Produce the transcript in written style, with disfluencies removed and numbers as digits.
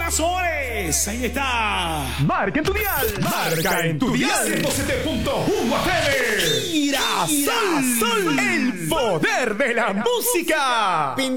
corazones. Ahí está. Marca en tu dial. Marca en tu dial. 107.1 FM. Girasol. El poder de la música.